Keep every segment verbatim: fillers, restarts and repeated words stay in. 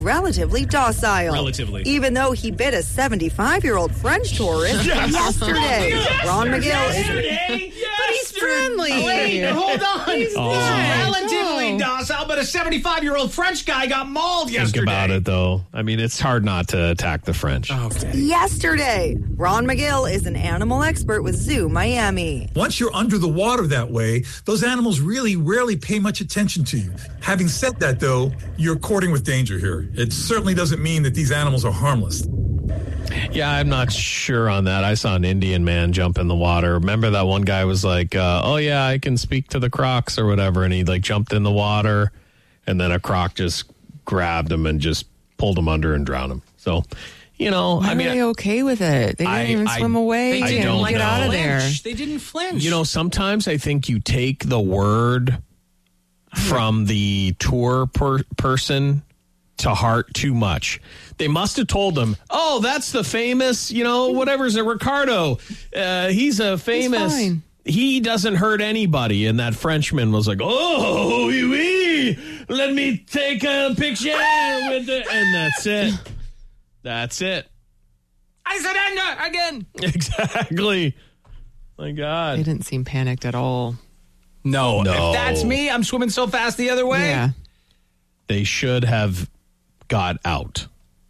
relatively docile. Relatively. Even though he bit a seventy-five-year-old French tourist yesterday. Ron McGill is... Yesterday? But he's friendly. Oh, wait, hold on. He's Oh. relatively Oh. docile, but a seventy-five-year-old French guy got mauled yesterday. Think about it, though. I mean, it's hard not to attack the French. Okay. Yesterday. Ron McGill is an animal expert with Zoo Miami. Once you're under the water that way, those animals really rarely pay much attention to you. Having said that, though, you're courting with danger here. It certainly doesn't mean that these animals are harmless. Yeah, I'm not sure on that. I saw an Indian man jump in the water. Remember that one guy was like, uh, oh, yeah, I can speak to the crocs or whatever. And he like jumped in the water and then a croc just grabbed him and just pulled him under and drowned him. So, you know, Why I mean, are they okay with it? They didn't I- even I- swim away. They I didn't don't and like get out of flinch. there. They didn't flinch. you know, sometimes I think you take the word from the tour per- person to heart too much. They must have told them, oh, that's the famous, you know, whatever's a Ricardo. Uh, he's a famous. fine. He doesn't hurt anybody. And that Frenchman was like, oh, oui, oui, let me take a picture with the. And that's it. That's it. I surrender again. Exactly. My God. They didn't seem panicked at all. No, No. if that's me, I'm swimming so fast the other way. Yeah. They should have got out.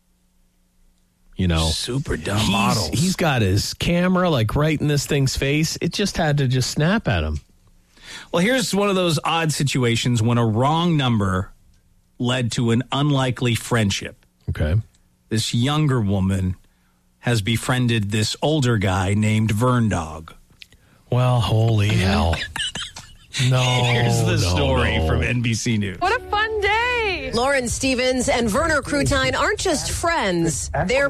You know, Super dumb he's, models. he's got his camera like right in this thing's face. It just had to just snap at him. Well, here's one of those odd situations when a wrong number led to an unlikely friendship. Okay. This younger woman has befriended this older guy named Vern Dog. Well, holy hell. No. Here's the no, story no. from N B C News. What a fun day! Lauren Stevens and Werner Krutine aren't just friends, they're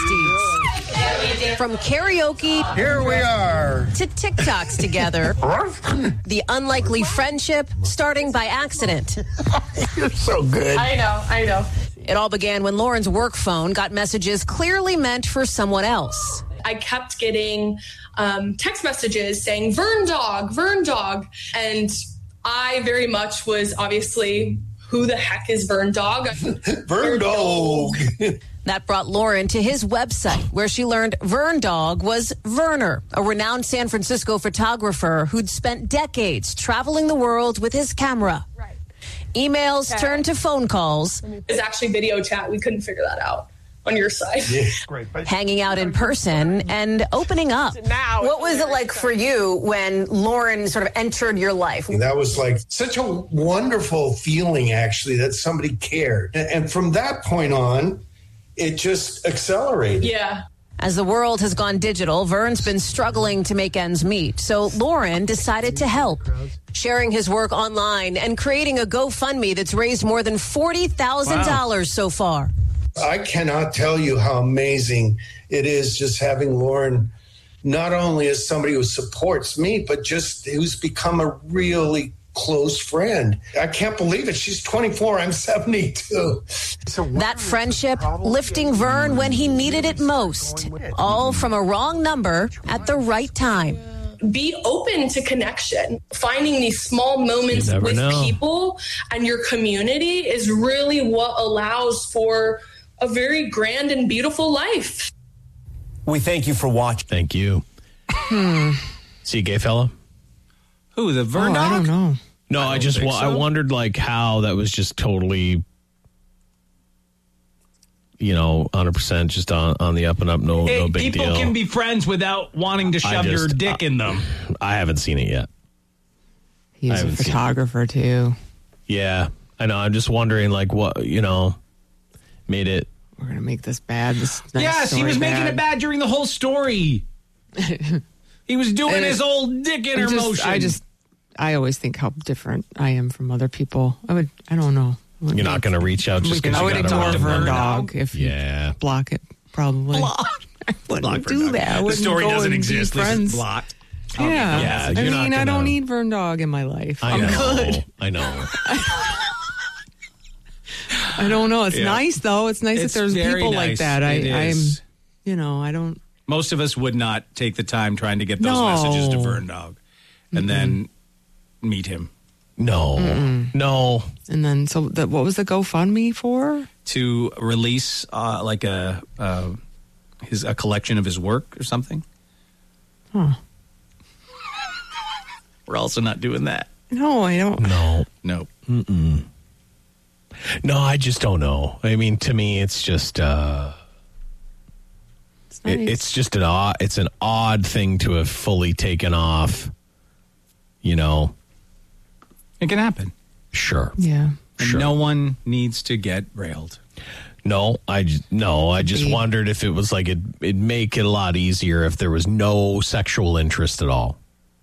besties. From karaoke Here we are. to TikToks together, the unlikely friendship starting by accident. You're so good. I know, I know. It all began when Lauren's work phone got messages clearly meant for someone else. I kept getting um, text messages saying, Vern Dog, Vern Dog. And I very much was obviously, who the heck is Vern Dog? Vern Dog. That brought Lauren to his website, where she learned Vern Dog was Werner, a renowned San Francisco photographer who'd spent decades traveling the world with his camera. Right. Emails Okay. turned to phone calls, It's actually video chat. We couldn't figure that out on your side. hanging out in person, and opening up. Now, What was it like for you when Lauren sort of entered your life? That was like such a wonderful feeling, actually, that somebody cared. And from that point on, it just accelerated. Yeah. As the world has gone digital, Vern's been struggling to make ends meet. So Lauren decided to help, sharing his work online and creating a GoFundMe that's raised more than forty thousand dollars so far. I cannot tell you how amazing it is just having Lauren not only as somebody who supports me, but just who's become a really close friend. I can't believe it. She's twenty-four. I'm seventy-two. That friendship lifting Vern when he needed it most, all from a wrong number at the right time. Be open to connection. Finding these small moments You never with know. people and your community is really what allows for a very grand and beautiful life. We thank you for watching. Thank you. See a gay fella? Who, the Vern Oh, Dog? I don't know. No, I, just think wa- so. I wondered like how that was just totally, you know, one hundred percent just on, on the up and up. No, Hey, no big people deal. can be friends without wanting to I shove your just- dick uh, in them. I haven't seen it yet. I He's a haven't seen it. photographer, too. Yeah, I know. I'm just wondering like what, you know, made it. We're going to make this bad. This nice Yes, he story was making it bad during the whole story. He was doing And his it- old dick I inner just, motion. I just, I always think how different I am from other people. I would, I don't know. I would You're not make- going to reach out just because I you would got ignore a Vern Vern Dog if you Yeah. block it, probably. Block. I wouldn't Block Vern do Dog. that. I The wouldn't story go doesn't and be exist. This is friends. blocked. Yeah, Yeah, I you're mean, not I gonna- don't need Vern Dog in my life. I I'm know. good. I know. I don't know. It's Yeah. nice though. It's nice It's that there's very people like nice. that. I, It I'm, is. you know, I don't. Most of us would not take the time trying to get those No. messages to Vern Dog and then meet him. No. No. And then, so the, what was the GoFundMe for? to release uh, like a uh, his a collection of his work or something. Huh. We're also not doing that. No, I don't. No. No. Mm-mm. No, I just don't know. I mean, to me, it's just uh, It's, it, nice. it's just an odd. It's an odd thing to have fully taken off. You know, It can happen. sure. yeah. And Sure. no one needs to get railed. No, I j- no, I just Be- wondered if it was like it, it'd make it a lot easier if there was no sexual interest at all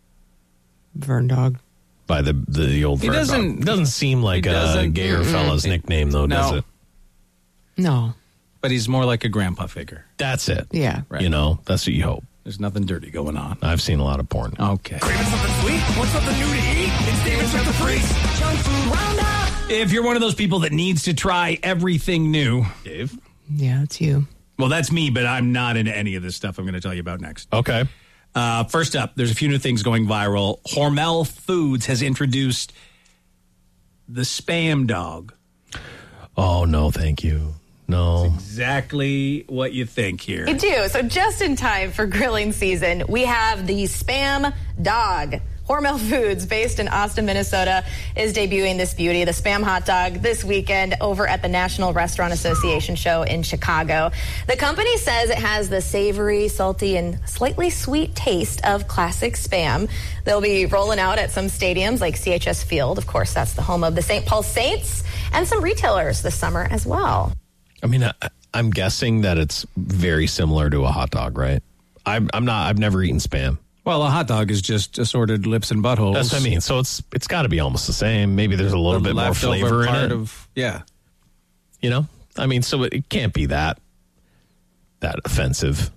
Vern Dog. by the the, the old. He Vern doesn't- Dog. Doesn't seem like he a doesn't- gayer fella's nickname though, does No. it? No. But he's more like a grandpa figure. That's it. Yeah. Right. You know, that's what you hope. There's nothing dirty going on. I've seen a lot of porn. Okay. Craving something sweet? Want something new to eat? It's David Check the Freaks. Junk food roundup. If you're one of those people that needs to try everything new, Dave? Yeah, it's you. well, that's me, but I'm not into any of this stuff I'm going to tell you about next. Okay. Uh, first up, there's a few new things going viral. Hormel Foods has introduced the Spam Dog. Oh, no, thank you. No. Exactly what you think here. I do. So just in time for grilling season, we have the Spam Dog. Hormel Foods, based in Austin, Minnesota, is debuting this beauty, the Spam Hot Dog, this weekend over at the National Restaurant Association show in Chicago. The company says it has the savory, salty, and slightly sweet taste of classic Spam. They'll be rolling out at some stadiums like C H S Field. Of course, that's the home of the Saint Paul Saints, and some retailers this summer as well. I mean, I, I'm guessing that it's very similar to a hot dog, right? I'm, I'm not, I've never eaten Spam. Well, a hot dog is just assorted lips and buttholes. That's what I mean. So it's it's got to be almost the same. Maybe there's a little The bit more leftover flavor in part it. Of, yeah. You know, I mean, so it, it can't be that that offensive.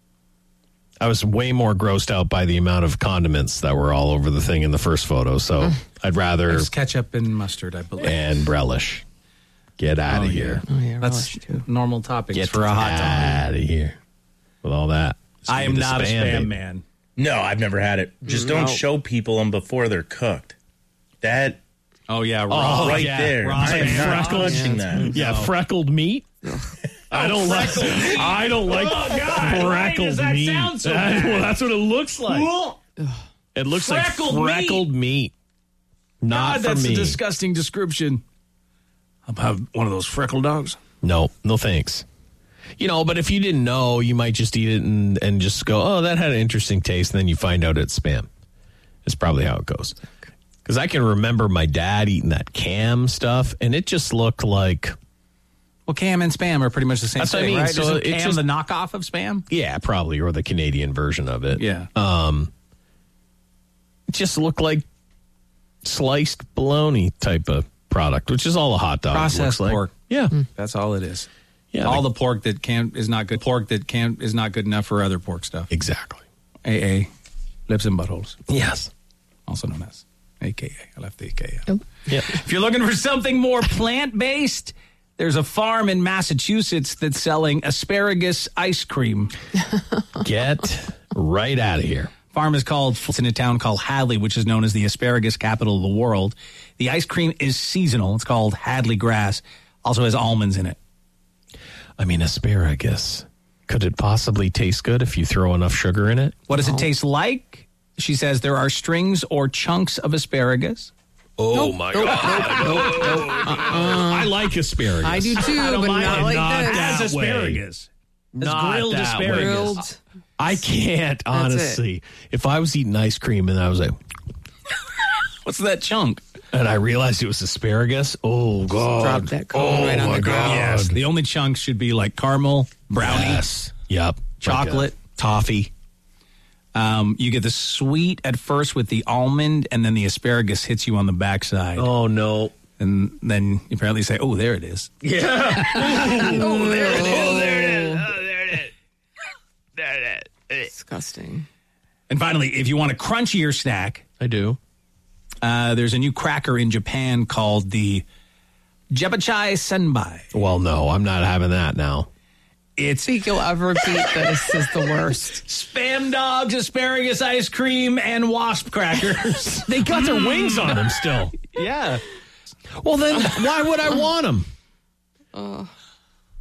I was way more grossed out by the amount of condiments that were all over the thing in the first photo. So I'd rather There's ketchup and mustard, I believe. and relish. Get out Oh, of yeah. here. Oh, yeah. That's relish, too. normal toppings Get for a hot dog. out of here with all that. It's I gonna am be the not a Spam babe. man. No, I've never had it. Just don't No. show people them before they're cooked. That Oh, yeah. Oh, Raw. right yeah. there. Raw I am Spam. not Freckled. touching that. Yeah, freckled meat. I don't like. I don't like freckled meat. That- well, that's what it looks like. It looks Freckled like freckled meat. Not God, for that's me. a disgusting description. How about one of those freckle dogs? No, no thanks. You know, but if you didn't know, you might just eat it and, and just go, oh, that had an interesting taste. And then you find out it's Spam. It's probably how it goes. Because I can remember my dad eating that Cam stuff, and it just looked like, Well, Cam and Spam are pretty much the same That's what I thing, mean. right? So Isn't it's Cam just- the knockoff of Spam? yeah, probably, or the Canadian version of it. Yeah. Um, it just looked like sliced bologna type of product, which is all a hot dog Processed looks like. pork. Yeah. That's all it is. Yeah, all the- the pork that can is not good. Pork that can is not good enough for other pork stuff. Exactly. A A, lips and buttholes, Yes. also known as A K A. I left the A K A. Oh. Yeah. If you're looking for something more plant-based, there's a farm in Massachusetts that's selling asparagus ice cream. Get right out of here. Farm is called, it's in a town called Hadley, which is known as the asparagus capital of the world. The ice cream is seasonal. It's called Hadley grass. Also has almonds in it. I mean, asparagus. Could it possibly taste good if you throw enough sugar in it? What does it taste like? She says there are strings or chunks of asparagus. Oh, my God. I like asparagus. I do too, I don't but mind not it. like Not this. that As way. asparagus. As Not grilled that way. asparagus. Grilled. I can't, it. honestly. If I was eating ice cream and I was like, What's that chunk? and I realized it was asparagus, oh, God. Drop that cone oh, right on my the ground. God. Yes. The only chunks should be like caramel, brownie, Yes. Yep. chocolate, Like a toffee. Um, you get the sweet at first with the almond, and then the asparagus hits you on the backside. Oh, no. And then you apparently say, oh, there it is. oh, there it is. Oh, there it is. Oh, there it is. There it is. Disgusting. And finally, if you want a crunchier snack, I do. uh, there's a new cracker in Japan called the Jebachai Senbai. Well, no, I'm not having that now. It's Think you'll ever repeat this is the worst. Spam dogs, asparagus ice cream, and wasp crackers. They got their wings on them still. Yeah. Well, then why would I want them? Oh.